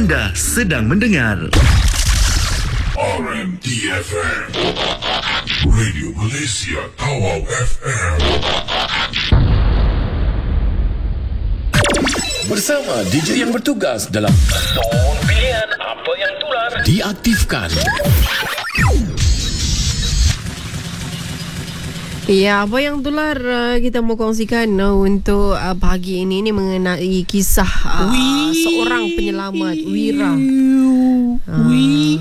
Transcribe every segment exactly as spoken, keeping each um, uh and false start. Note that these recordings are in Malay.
Anda sedang mendengar R M D F M, Radio Malaysia Tawau F M. Bersama D J yang bertugas dalam Zon Pilihan Apa Yang Tular diaktifkan. Ya, apa yang tular uh, kita mau kongsikan uh, untuk uh, pagi ini ni mengenai kisah uh, seorang penyelamat Wira. Uh,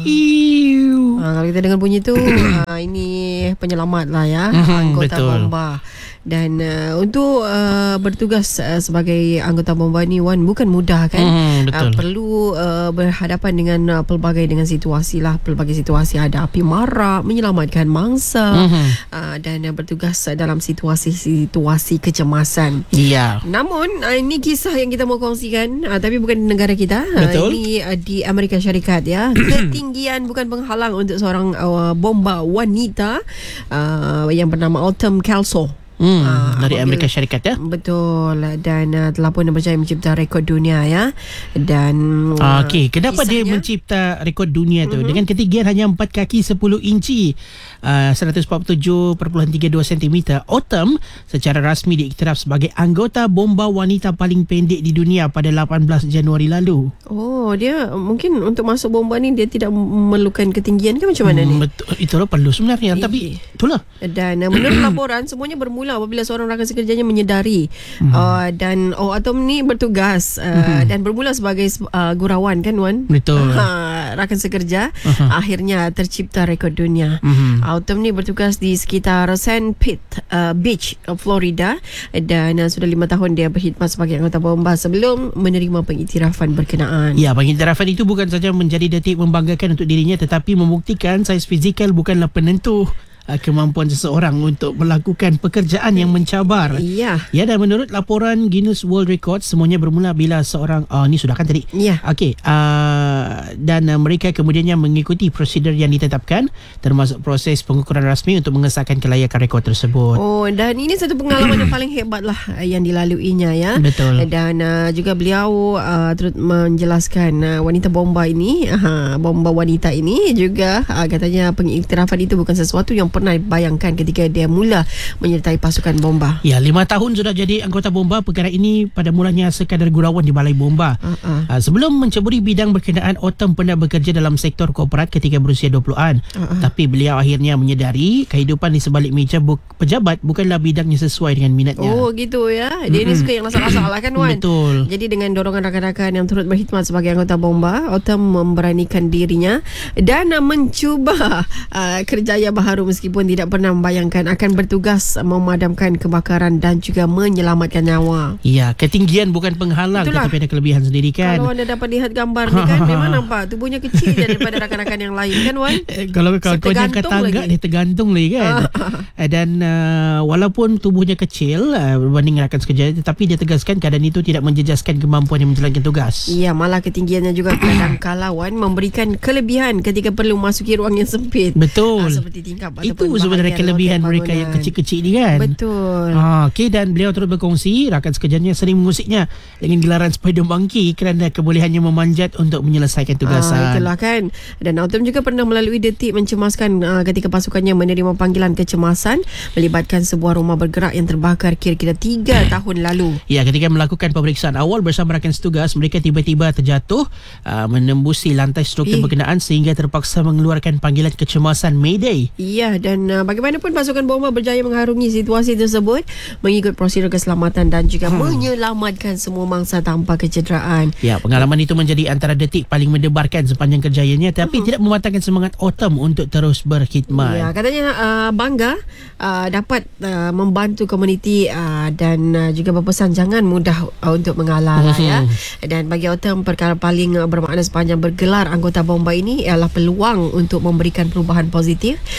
uh, kalau kita dengar bunyi tu uh, ini penyelamat lah ya, anggota betul. bomba. Dan uh, untuk uh, bertugas uh, sebagai anggota bomba ni, Wan, bukan mudah kan. Hmm, betul. Uh, perlu uh, berhadapan dengan uh, pelbagai dengan situasi lah, pelbagai situasi, ada api marak, menyelamatkan mangsa, mm-hmm. uh, dan uh, bertugas uh, dalam situasi-situasi kecemasan. Ya. Namun uh, ini kisah yang kita mau kongsikan, uh, tapi bukan di negara kita. Betul. Uh, ini uh, di Amerika Syarikat ya. Ketinggian bukan penghalang untuk seorang uh, bomba wanita uh, yang bernama Autumn Kelso. Hmm, Ah, dari apabila- Amerika Syarikat ya. Betul. Dan uh, telah pun berjaya mencipta rekod dunia ya. Dan uh, Ah, Okey, kenapa dia kisahnya- mencipta rekod dunia tu? Mhm. Dengan ketinggian hanya empat kaki sepuluh inci, uh, seratus empat puluh tujuh perpuluhan tiga dua sentimeter. Autumn secara rasmi diiktiraf sebagai anggota bomba wanita paling pendek di dunia pada lapan belas Januari lalu. Oh, dia mungkin untuk masuk bomba ni dia tidak memerlukan ketinggian ke macam mana ni? Hmm, betul, itulah perlu sebenarnya, Eh. tapi itulah. Dan uh, menurut laporan semuanya bermula apabila seorang rakan sekerjanya menyedari Mhm. uh, dan oh Autumn ni bertugas uh, Mhm. dan bermula sebagai uh, gurawan kan, Wan? Betul. Uh, rakan sekerja Uh-huh. akhirnya tercipta rekod dunia. Mhm. Autumn ni bertugas di sekitar Sand Pit uh, Beach, uh, Florida, dan uh, sudah lima tahun dia berkhidmat sebagai anggota bomba sebelum menerima pengiktirafan berkenaan. Ya, pengiktirafan itu bukan saja menjadi detik membanggakan untuk dirinya, tetapi membuktikan saiz fizikal bukanlah penentu uh, kemampuan seseorang untuk melakukan pekerjaan yang mencabar. Ya. Ya, dan menurut laporan Guinness World Records, semuanya bermula bila seorang uh, ni sudah kan tadi. Ya. Okey, uh, dan uh, mereka kemudiannya mengikuti prosedur yang ditetapkan, termasuk proses pengukuran rasmi untuk mengesahkan kelayakan rekod tersebut. Oh, dan ini satu pengalaman yang paling hebat lah uh, yang dilaluinya ya. Betul. Dan uh, juga beliau uh, turut menjelaskan uh, wanita bomba ini, uh, bomba wanita ini juga uh, katanya pengiktirafan itu bukan sesuatu yang pernah bayangkan ketika dia mula menyertai pasukan bomba. Ya, lima tahun sudah jadi anggota bomba. Perkara ini pada mulanya sekadar gurauan di balai bomba. Uh-uh. Uh, sebelum menceburi bidang berkenaan, Autumn pernah bekerja dalam sektor korporat ketika berusia dua puluhan. Uh-uh. Tapi beliau akhirnya menyedari kehidupan di sebalik meja bu- pejabat bukanlah bidang yang sesuai dengan minatnya. Oh gitu ya. Dia ni Mm-mm. suka yang lasak-lasak lah kan, Wan? Betul. Jadi dengan dorongan rakan-rakan yang turut berkhidmat sebagai anggota bomba, Autumn memberanikan dirinya dan uh, mencuba uh, kerjaya baharu meskipun tidak pernah membayangkan akan bertugas memadamkan kebakaran dan juga menyelamatkan nyawa. Ya, ketinggian bukan penghalang, Itulah. tetapi ada kelebihan sendiri kan. Kalau anda dapat lihat gambar ni kan, memang nampak tubuhnya kecil je daripada rakan-rakan yang lain kan, Wan? Eh, Kalau kalau kau angkat Tergantung tangga, lagi. dia tergantung lagi kan. Eh, Dan uh, walaupun tubuhnya kecil uh, berbanding rakan sekerja, tetapi dia tegaskan keadaan itu tidak menjejaskan kemampuan yang menjalankan tugas. Ya, malah ketinggiannya juga kadang-kala, Wan, memberikan kelebihan ketika perlu masuki ruang yang sempit. Betul. Ah, seperti tingkap Itu ataupun sebenarnya bahagian kelebihan loket mereka yang bangunan. kecil-kecil ni kan. Betul. Ah, Okey, dan beliau turut berkongsi rakan sekerjanya sering mengusiknya dengan gelaran Spider Monkey kerana kebolehannya memanjat untuk menyelesaikan tugasan. Ah, itulah kan. Dan Autumn juga pernah melalui detik mencemaskan uh, ketika pasukannya menerima panggilan kecemasan melibatkan sebuah rumah bergerak yang terbakar kira-kira tiga tahun lalu. Ya, ketika melakukan pemeriksaan awal bersama rakan setugas, mereka tiba-tiba terjatuh uh, menembusi lantai struktur Eh. berkenaan sehingga terpaksa mengeluarkan panggilan kecemasan Mayday. Ya, dan uh, bagaimanapun pasukan bomba berjaya mengharungi situasi tersebut mengikut prosedur keselamatan dan juga hmm. menyelamatkan semua mangsa tanpa kecederaan. Ya, pengalaman itu menjadi antara detik paling mendebarkan sepanjang kerjayanya, tapi Hmm. tidak mematahkan semangat Autumn untuk terus berkhidmat. Ya, katanya uh, bangga uh, dapat uh, membantu komuniti uh, dan uh, juga berpesan jangan mudah uh, untuk mengalah lah, ya. Dan bagi Autumn, perkara paling uh, bermakna sepanjang bergelar anggota bomba ini ialah peluang untuk memberikan perubahan positif uh, kepada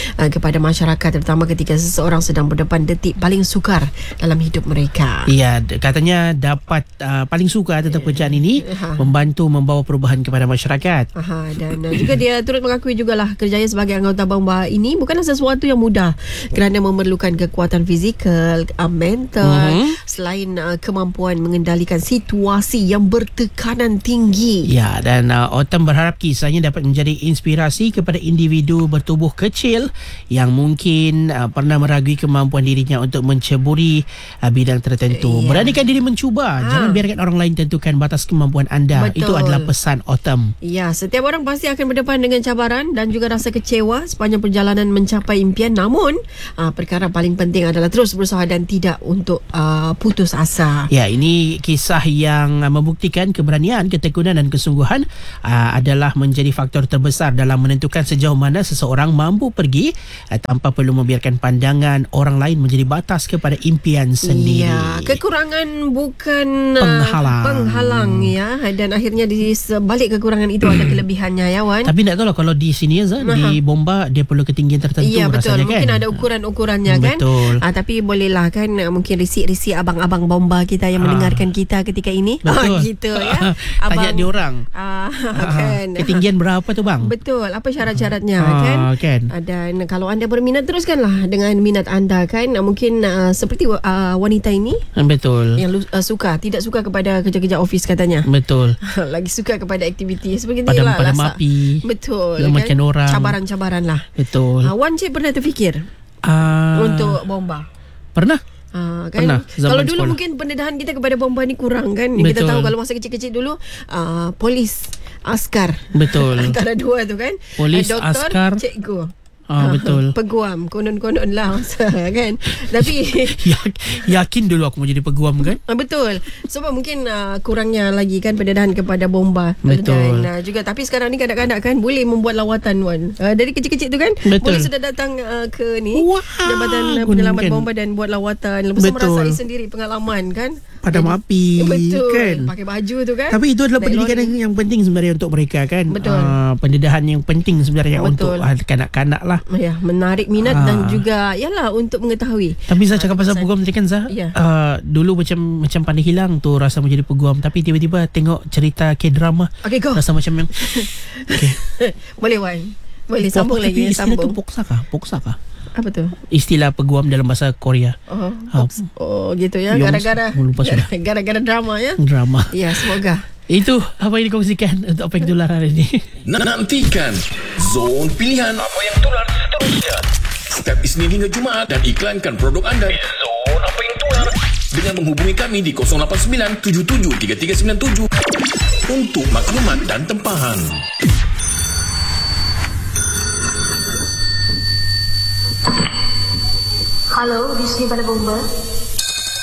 kepada masyarakat, terutama ketika seseorang sedang berdepan detik paling sukar dalam hidup mereka. Ya, katanya dapat uh, paling suka tentang pekerjaan ini Aha. membantu membawa perubahan kepada masyarakat. Aha, dan uh, juga dia turut mengakui jugalah kerjaya sebagai anggota bomba ini bukanlah sesuatu yang mudah kerana memerlukan kekuatan fizikal, uh, mental, Mhm. selain uh, kemampuan mengendalikan situasi yang bertekanan tinggi. Ya, dan uh, Autumn berharap kisahnya dapat menjadi inspirasi kepada individu bertubuh kecil yang mungkin uh, pernah meragui kemampuan dirinya untuk menceburi uh, bidang tertentu. Ya. Beranikan diri mencuba. Ha. Jangan biarkan orang lain tentukan batas kemampuan anda. Betul. Itu adalah pesan Autumn. Ya, setiap orang pasti akan berdepan dengan cabaran dan juga rasa kecewa sepanjang perjalanan mencapai impian. Namun, uh, perkara paling penting adalah terus berusaha dan tidak untuk uh, putus asa. Ya, ini kisah yang uh, membuktikan keberanian, ketekunan dan kesungguhan uh, adalah menjadi faktor terbesar dalam menentukan sejauh mana seseorang mampu pergi uh, tanpa perlu membiarkan pandangan orang lain menjadi batas kepada impian sendiri. Ya, kekurangan bukan uh, Penghalang. penghalang ya, dan akhirnya di sebalik kekurangan itu ada kelebihannya ya Wan. Tapi tak tahu lah kalau di sini Azhar, di bomba dia perlu ketinggian tertentu Ya betul, rasanya, mungkin kan? ada ukuran-ukurannya kan. Betul. Ah, tapi bolehlah kan, ah, mungkin risik-risik abang-abang bomba kita yang Ah. mendengarkan kita ketika ini. Betul. Ah, gitu ya. Tanya dia orang. Ah, Ah, kan. ketinggian berapa tu bang? Betul, apa syarat-syaratnya Ah, kan? kan. Ah, Dan kalau anda berminat, teruskanlah dengan minat anda kan. Ah, Mungkin ah, seperti ah, wanita ini Betul. yang lu- ah, suka, tidak suka kepada kerja-kerja office katanya. Betul. Lagi suka kepada aktiviti seperti Padam- inilah. padam lasak. api. Betul. Lemahkan orang. Cabaran-cabaran lah. Betul. Ah, Wan Cik pernah terfikir Ah, untuk bomba? pernah? Ah, kan? Pernah, zaman Kalau dulu sekolah. mungkin pendedahan kita kepada bomba ni kurang kan. Kita Betul. tahu kalau masa kecil-kecil dulu ah, polis, askar. Betul. Antara dua tu kan. Polis, Ah, doktor, askar. cikgu. Ah, betul. Peguam, konon-konon lah masa kan. Tapi Ya- Yakin dulu aku mau jadi peguam kan? Ah, betul. Sebab mungkin uh, kurangnya lagi kan pendedahan kepada bomba. Betul. Dan uh, juga tapi sekarang ni kadang-kadang kan boleh membuat lawatan Wan. Uh, dari kecil-kecil tu kan Betul. boleh sudah datang uh, ke ni Wah, Jabatan uh, Penyelamat gunakan. Bomba dan buat lawatan. Lepas tu Betul. merasai sendiri pengalaman kan. Padam Jadi- api Betul. kan? Pakai baju tu kan. Tapi itu adalah Naik pendidikan lori. yang, yang penting sebenarnya untuk mereka kan. Betul. Ah, pendedahan yang penting sebenarnya Betul. untuk ah, kanak-kanak lah. Ya, menarik minat Ah. dan juga yalah untuk mengetahui. Tapi Zah cakap pasal kesan. peguam tadi kan Zah, Ya. uh, dulu macam macam pandai hilang tu rasa menjadi peguam. Tapi tiba-tiba tengok cerita K-drama, Okey, go. rasa macam yang okay. Boleh Wan. Boleh sambung Pok- lagi, tapi istilah tu sambung. poksa kah? Poksa kah? Apa tu? Istilah peguam dalam bahasa Korea. Oh, Ah. Fox. Oh gitu ya. Yoms. Gara-gara Oh, lupa sudah. gara-gara drama ya. Drama. Ya, semoga. Itu apa yang dikongsikan untuk Opek Dolar hari ini. Nantikan Zon Pilihan Apa yang tular seterusnya. Setiap Isnin hingga Jumaat, dan iklankan produk anda di Zon Apa yang tular dengan menghubungi kami di kosong lapan sembilan tujuh tujuh tiga tiga sembilan tujuh untuk maklumat dan tempahan. Halo, di sini pada bomba.